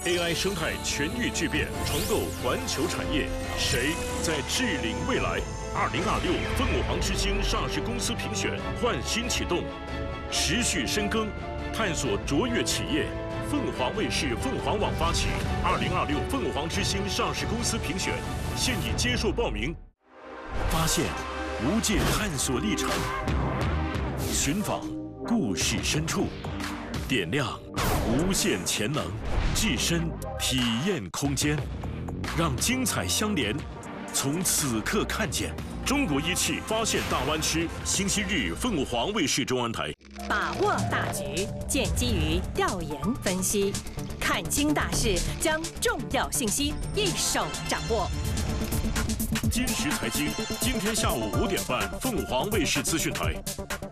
AI 生态全域巨变，重构环球产业，谁在治领未来？2026凤凰之星上市公司评选焕新启动，持续深耕，探索卓越企业。凤凰卫视、凤凰网发起2026凤凰之星上市公司评选，现已接受报名。发现无界探索历程，寻访故事深处，点亮无限潜能，置身体验空间，让精彩相连。从此刻看见中国一汽发现大湾区，星期日凤凰卫视中文台。 把握大局，建基于调研分析，看清大势，将重要信息一手掌握。 今时财经，今天下午5点半，凤凰卫视资讯台。